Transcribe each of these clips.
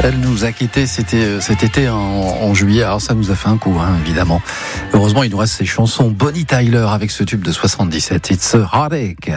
Elle nous a quittés, c'était cet été en juillet, alors ça nous a fait un coup, évidemment. Heureusement, il nous reste ses chansons. Bonnie Tyler avec ce tube de 77, It's a Heartache.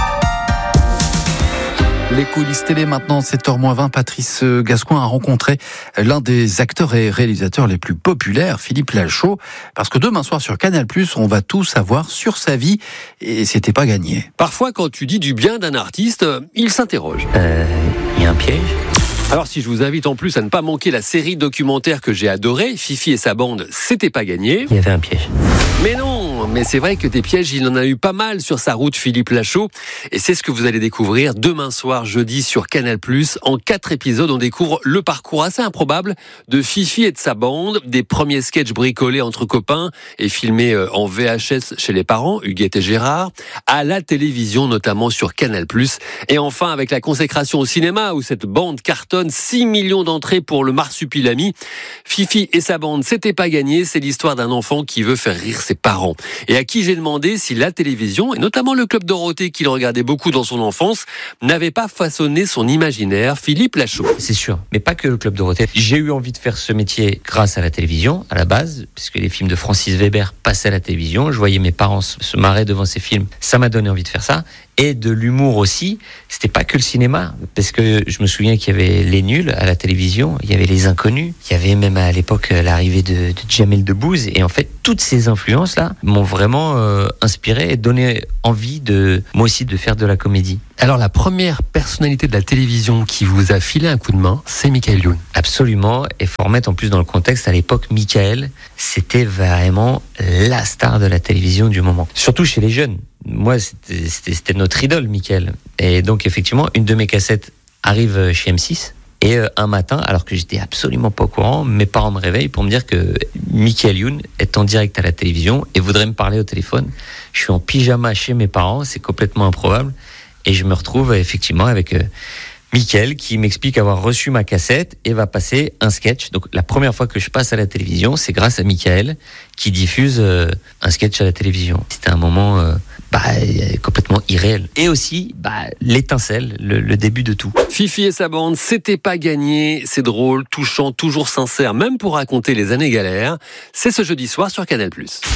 Les coulisses télé maintenant, 7h-20, Patrice Gascoin a rencontré l'un des acteurs et réalisateurs les plus populaires, Philippe Lachaud, parce que demain soir sur Canal+, on va tout savoir sur sa vie, et c'était pas gagné. Parfois, quand tu dis du bien d'un artiste, il s'interroge. Il y a un piège ? Alors si je vous invite en plus à ne pas manquer la série documentaire que j'ai adorée, Fifi et sa bande, c'était pas gagné. Il y avait un piège. Mais non, mais c'est vrai que des pièges, il en a eu pas mal sur sa route, Philippe Lachaud. Et c'est ce que vous allez découvrir demain soir, jeudi, sur Canal+. En 4 épisodes, on découvre le parcours assez improbable de Fifi et de sa bande, des premiers sketchs bricolés entre copains et filmés en VHS chez les parents, Huguette et Gérard, à la télévision, notamment sur Canal+. Et enfin, avec la consécration au cinéma, où cette bande cartonne 6 millions d'entrées pour le Marsupilami. Fifi et sa bande, c'était pas gagné. C'est l'histoire d'un enfant qui veut faire rire ses parents. Et à qui j'ai demandé si la télévision, et notamment le Club Dorothée qu'il regardait beaucoup dans son enfance, n'avait pas façonné son imaginaire. Philippe Lachaud. C'est sûr, mais pas que le Club Dorothée. J'ai eu envie de faire ce métier grâce à la télévision, à la base, puisque les films de Francis Weber passaient à la télévision. Je voyais mes parents se marrer devant ces films. Ça m'a donné envie de faire ça. Et de l'humour aussi. C'était pas que le cinéma, parce que je me souviens qu'il y avait Les Nuls à la télévision, il y avait Les Inconnus, il y avait même à l'époque l'arrivée de Jamel Debbouze. Et en fait, toutes ces influences-là m'ont vraiment inspiré et donné envie moi aussi de faire de la comédie. Alors la première personnalité de la télévision qui vous a filé un coup de main, c'est Michael Youn. Absolument, et faut remettre en plus dans le contexte, à l'époque, Michael, c'était vraiment la star de la télévision du moment. Surtout chez les jeunes. Moi, c'était notre idole, Michael. Et donc, effectivement, une de mes cassettes arrive chez M6. Et un matin, alors que j'étais absolument pas au courant, mes parents me réveillent pour me dire que Michael Youn est en direct à la télévision et voudrait me parler au téléphone. Je suis en pyjama chez mes parents, c'est complètement improbable. Et je me retrouve effectivement avec Michael qui m'explique avoir reçu ma cassette et va passer un sketch. Donc la première fois que je passe à la télévision, c'est grâce à Michael qui diffuse un sketch à la télévision. C'était un moment complètement irréel. Et aussi l'étincelle, le début de tout. Fifi et sa bande, c'était pas gagné. C'est drôle, touchant, toujours sincère, même pour raconter les années galères. C'est ce jeudi soir sur Canal+.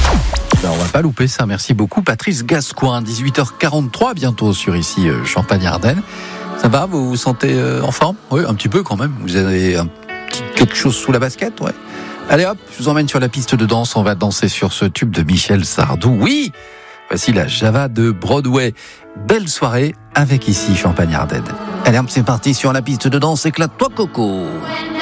On va pas louper ça. Merci beaucoup Patrice Gascoin. 18h43 bientôt sur ici Champagne-Ardenne. Ça va, vous vous sentez en forme ? Oui, un petit peu quand même. Vous avez quelque chose sous la basket, ouais. Allez hop, je vous emmène sur la piste de danse. On va danser sur ce tube de Michel Sardou. Oui, voici la Java de Broadway. Belle soirée avec ici Champagne-Ardenne. Allez hop, c'est parti sur la piste de danse. Éclate-toi Coco.